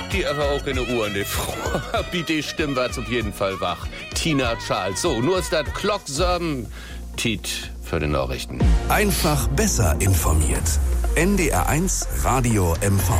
die aber auch in der Uhr. Die Frau, die Stimme war auf jeden Fall wach. Tina Charles. So, nur ist das Glocksorben. Tiet für die Nachrichten. Einfach besser informiert. NDR1 Radio MV.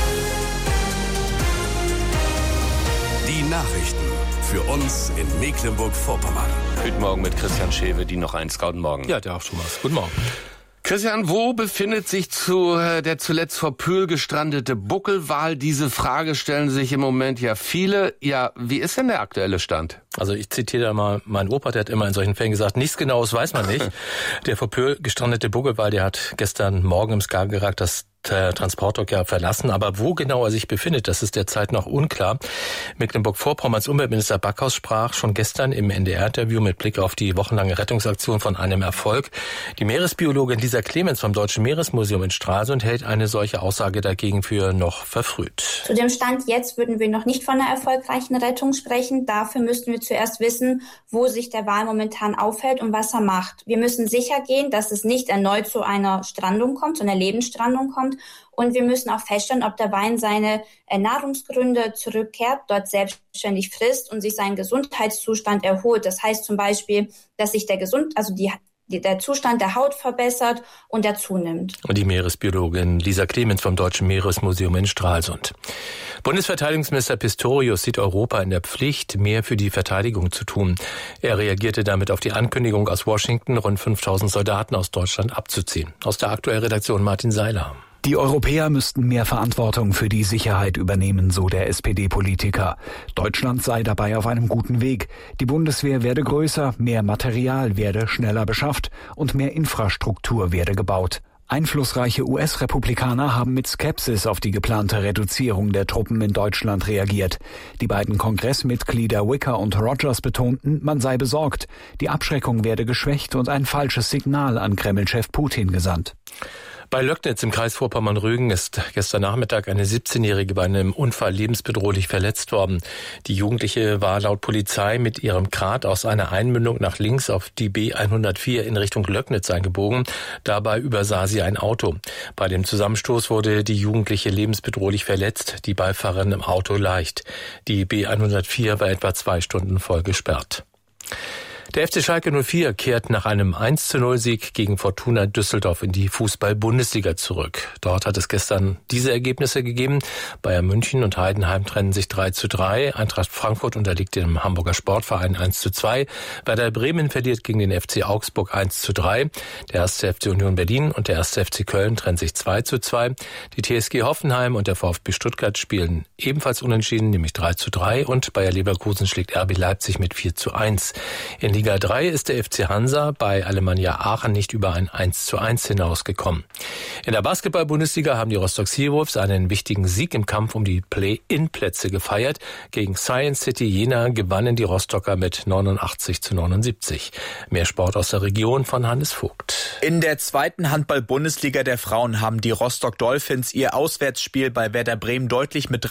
Die Nachrichten für uns in Mecklenburg-Vorpommern. Guten Morgen mit Christian Schewe, die noch eins. Guten Morgen. Ja, der auch Thomas. Guten Morgen. Christian, wo befindet sich der zuletzt vor Pühl gestrandete Buckelwal? Diese Frage stellen sich im Moment ja viele. Ja, wie ist denn der aktuelle Stand? Also ich zitiere da mal meinen Opa, der hat immer in solchen Fällen gesagt, nichts Genaues weiß man nicht. Der vor Pühl gestrandete Buckelwal, der hat gestern Morgen im Skagerrak das Transportdock ja verlassen, aber wo genau er sich befindet, das ist derzeit noch unklar. Mecklenburg-Vorpommerns Umweltminister Backhaus sprach schon gestern im NDR-Interview mit Blick auf die wochenlange Rettungsaktion von einem Erfolg. Die Meeresbiologin Lisa Clemens vom Deutschen Meeresmuseum in Stralsund hält eine solche Aussage dagegen für noch verfrüht. Zu dem Stand jetzt würden wir noch nicht von einer erfolgreichen Rettung sprechen. Dafür müssten wir zuerst wissen, wo sich der Wal momentan aufhält und was er macht. Wir müssen sicher gehen, dass es nicht erneut zu einer Strandung kommt, zu einer Lebensstrandung kommt. Und wir müssen auch feststellen, ob der Wal in seine Nahrungsgründe zurückkehrt, dort selbstständig frisst und sich seinen Gesundheitszustand erholt. Das heißt zum Beispiel, dass sich der Zustand der Haut verbessert und der zunimmt. Und die Meeresbiologin Lisa Clemens vom Deutschen Meeresmuseum in Stralsund. Bundesverteidigungsminister Pistorius sieht Europa in der Pflicht, mehr für die Verteidigung zu tun. Er reagierte damit auf die Ankündigung aus Washington, rund 5000 Soldaten aus Deutschland abzuziehen. Aus der aktuellen Redaktion Martin Seiler. Die Europäer müssten mehr Verantwortung für die Sicherheit übernehmen, so der SPD-Politiker. Deutschland sei dabei auf einem guten Weg. Die Bundeswehr werde größer, mehr Material werde schneller beschafft und mehr Infrastruktur werde gebaut. Einflussreiche US-Republikaner haben mit Skepsis auf die geplante Reduzierung der Truppen in Deutschland reagiert. Die beiden Kongressmitglieder Wicker und Rogers betonten, man sei besorgt. Die Abschreckung werde geschwächt und ein falsches Signal an Kreml-Chef Putin gesandt. Bei Löcknitz im Kreis Vorpommern-Rügen ist gestern Nachmittag eine 17-Jährige bei einem Unfall lebensbedrohlich verletzt worden. Die Jugendliche war laut Polizei mit ihrem Krat aus einer Einmündung nach links auf die B104 in Richtung Löcknitz eingebogen. Dabei übersah sie ein Auto. Bei dem Zusammenstoß wurde die Jugendliche lebensbedrohlich verletzt, die Beifahrerin im Auto leicht. Die B104 war etwa 2 Stunden voll gesperrt. Der FC Schalke 04 kehrt nach einem 1:0-Sieg gegen Fortuna Düsseldorf in die Fußball-Bundesliga zurück. Dort hat es gestern diese Ergebnisse gegeben. Bayern München und Heidenheim trennen sich 3:3. Eintracht Frankfurt unterliegt dem Hamburger Sportverein 1:2. Werder Bremen verliert gegen den FC Augsburg 1:3. Der 1. FC Union Berlin und der 1. FC Köln trennen sich 2:2. Die TSG Hoffenheim und der VfB Stuttgart spielen ebenfalls unentschieden, nämlich 3:3. Und Bayer Leverkusen schlägt RB Leipzig mit 4:1. In Liga 3 ist der FC Hansa bei Alemannia Aachen nicht über ein 1:1 hinausgekommen. In der Basketball-Bundesliga haben die Rostock Seawolves einen wichtigen Sieg im Kampf um die Play-In-Plätze gefeiert. Gegen Science City Jena gewannen die Rostocker mit 89:79. Mehr Sport aus der Region von Hannes Vogt. In der zweiten Handball-Bundesliga der Frauen haben die Rostock Dolphins ihr Auswärtsspiel bei Werder Bremen deutlich mit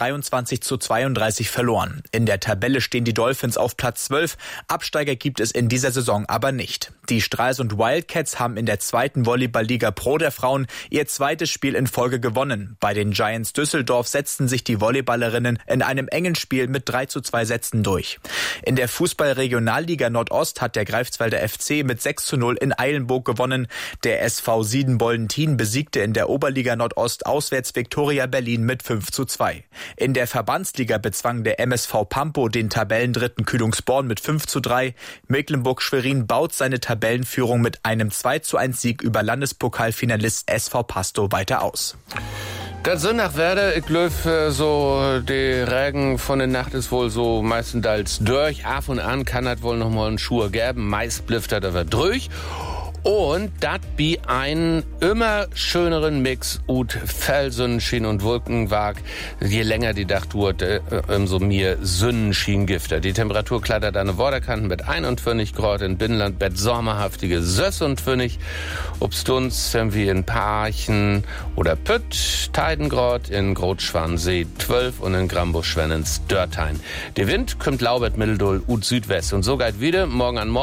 23:32 verloren. In der Tabelle stehen die Dolphins auf Platz 12. Absteiger gibt es in dieser Saison aber nicht. Die Stralsund Wildcats haben in der zweiten Volleyball-Liga Pro der Frauen ihr zweites Spiel in Folge gewonnen. Bei den Giants Düsseldorf setzten sich die Volleyballerinnen in einem engen Spiel mit 3:2 Sätzen durch. In der Fußball-Regionalliga Nordost hat der Greifswalder FC mit 6:0 in Eilenburg gewonnen. Der SV Siedenbollentin besiegte in der Oberliga Nordost auswärts Viktoria Berlin mit 5:2. In der Verbandsliga bezwang der MSV Pampo den Tabellendritten Kühlungsborn mit 5:3. Mecklenburg-Schwerin baut seine Tabellenführung mit einem 2:1 Sieg über Landespokalfinalist SV Pasto weiter aus. Das sind nach Werder, ich glaube, so die Regen von der Nacht ist wohl so meistens durch. Ab und an kann das wohl noch mal einen Schuh geben. Meist blifft das aber durch. Und das bi einen immer schöneren Mix ut Felsen, Schien und Wolkenwag. Je länger die Nacht dauert, umso mehr Sonnenscheingifter. Die Temperatur klettert an den Vorderkanten mit 21 Grad, in Binnenland mit sommerhaftige 26. Obstunz haben wir in Parchen oder Pütt, Teidengrad, in Grotschwansee 12 und in Grambusch-Schwennens Dörtheim. Der Wind kommt laubert Mitteldull ut Südwest und so geht wieder morgen an Montag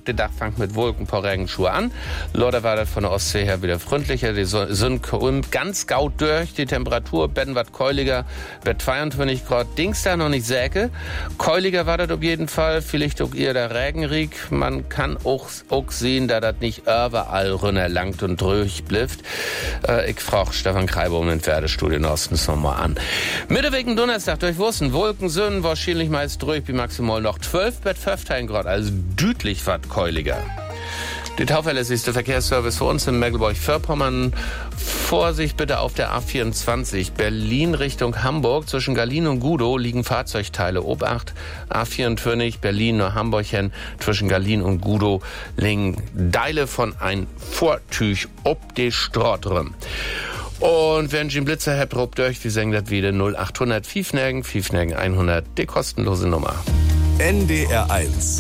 Der Dach fängt mit Wolken, paar Regenschuhe an. Leider war das von der Ostsee her wieder freundlicher. Die Sonne kommt ganz gaut durch. Die Temperatur, betten wat keuliger, bei 22 Grad. Dings da noch nicht säge. Keuliger war das auf jeden Fall. Vielleicht auch eher der Regenrieg. Man kann auch sehen, da das nicht überall runterlangt und durchblifft. Ich frage Stefan Kreiber um den Pferdestudio Ostens nochmal an. Mittwoch Donnerstag durch Wussen, Wolken, Sönnen, wahrscheinlich meist durch, wie maximal noch 12 bis 15 Grad, also deutlich was keuliger. Die zuverlässigste Verkehrsservice für uns in Mecklenburg-Vorpommern. Vorsicht bitte auf der A24 Berlin Richtung Hamburg. Zwischen Gallin und Gudow liegen Fahrzeugteile. Obacht A44 Berlin nach Hamburg hin. Zwischen Gallin und Gudow liegen Teile von ein Vortüch ob die Straße. Und wenn Sie einen Blitzer habt, robt durch, wir sagen das wieder 0800 5 100, die kostenlose Nummer. NDR 1.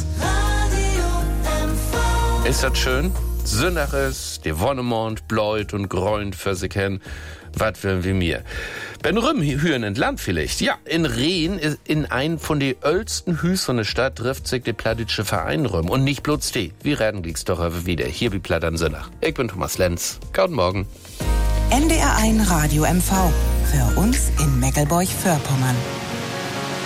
Ist das schön? Sonntag ist, die Wonnemond bläut und gräunt für sich hin. Was wollen wir mir? Ben Rüm, Hüren in Land vielleicht. Ja, in Rehn, in ein von den ältesten Hüs von der Stadt, trifft sich der Plattdeutsche Verein Rüm. Und nicht bloß die. Wir reden gleich doch wieder. Hier wie Platt an Sonntag. Ich bin Thomas Lenz. Guten Morgen. NDR 1 Radio MV. Für uns in Mecklenburg-Vorpommern.